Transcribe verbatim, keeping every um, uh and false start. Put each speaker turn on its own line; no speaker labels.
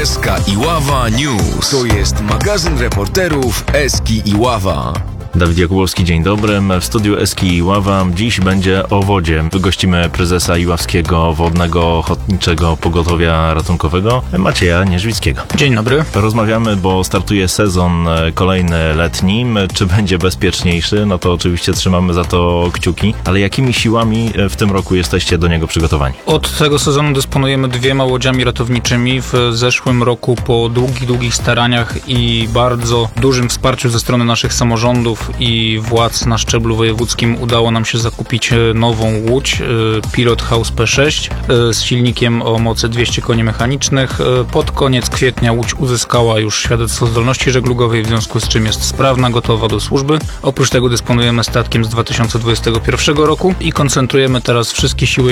S K Iława News. To jest magazyn reporterów Eski Iława.
Dawid Jakubowski, dzień dobry. W studiu Eski Iława dziś będzie o wodzie. Gościmy prezesa Iławskiego Wodnego Ochotniczego Pogotowia Ratunkowego Macieja Nierzwickiego.
Dzień dobry.
Rozmawiamy, bo startuje sezon kolejny letni. Czy będzie bezpieczniejszy? No to oczywiście trzymamy za to kciuki. Ale jakimi siłami w tym roku jesteście do niego przygotowani?
Od tego sezonu dysponujemy dwiema łodziami ratowniczymi. W zeszłym roku po długich, długich staraniach i bardzo dużym wsparciu ze strony naszych samorządów i władz na szczeblu wojewódzkim udało nam się zakupić nową łódź Pilot House P sześć z silnikiem o mocy dwieście koni mechanicznych. Pod koniec kwietnia łódź uzyskała już świadectwo zdolności żeglugowej, w związku z czym jest sprawna, gotowa do służby. Oprócz tego dysponujemy statkiem z dwa tysiące dwudziestego pierwszego roku i koncentrujemy teraz wszystkie siły